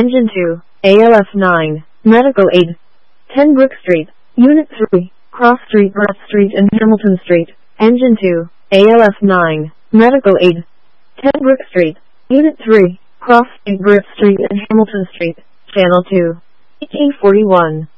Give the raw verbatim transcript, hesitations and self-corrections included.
Engine two, A L F nine, Medical Aid. ten Brook Street, Unit three, Cross Street, Broad Street and Hamilton Street. Engine two, A L F nine, Medical Aid. ten Brook Street, Unit three, Cross Street, Broad Street and Hamilton Street. Channel two, eighteen forty-one.